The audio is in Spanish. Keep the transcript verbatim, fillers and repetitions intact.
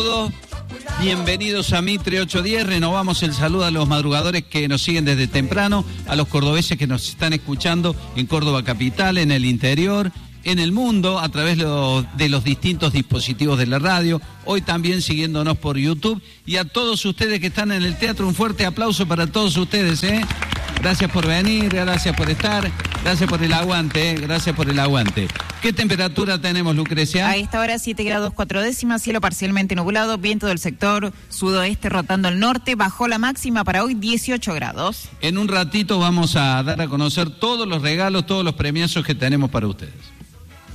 Bienvenidos a Mitre ocho diez, renovamos el saludo a los madrugadores que nos siguen desde temprano, a los cordobeses que nos están escuchando en Córdoba capital, en el interior, en el mundo, a través de los distintos dispositivos de la radio, hoy también siguiéndonos por YouTube, y a todos ustedes que están en el teatro, un fuerte aplauso para todos ustedes, ¿eh? Gracias por venir, gracias por estar, gracias por el aguante, ¿eh? Gracias por el aguante. ¿Qué temperatura tenemos, Lucrecia? A esta hora siete grados cuatro décimas, cielo parcialmente nublado, viento del sector sudoeste rotando al norte, bajó la máxima para hoy dieciocho grados. En un ratito vamos a dar a conocer todos los regalos, todos los premiazos que tenemos para ustedes.